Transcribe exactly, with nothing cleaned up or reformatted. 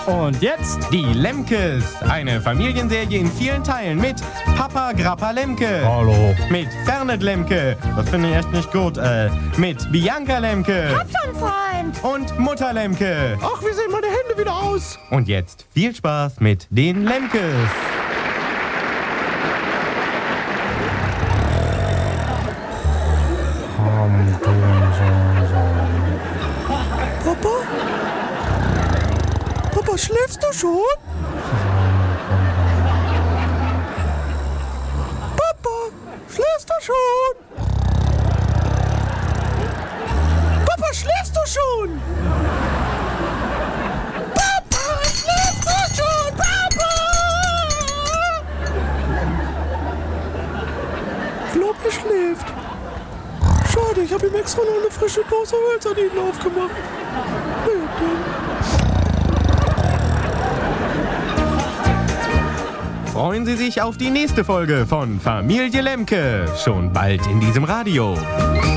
Und jetzt Die Lemkes, eine Familienserie in vielen Teilen mit Papa Grappa Lemke. Hallo. Mit Fernet Lemke, das finde ich echt nicht gut, äh, mit Bianca Lemke. Hab schon Freund. Und Mutter Lemke. Ach, wie sehen meine Hände wieder aus? Und jetzt viel Spaß mit den Lemkes. Papa? Papa, schläfst du schon? Papa, schläfst du schon? Papa, schläfst du schon? Papa, schläfst du schon? Papa! Flop, er schläft. Schade, ich habe ihm extra noch eine frische Dose Hölzerdin aufgemacht. Ja, dann. Freuen Sie sich auf die nächste Folge von Familie Lemke. Schon bald in diesem Radio.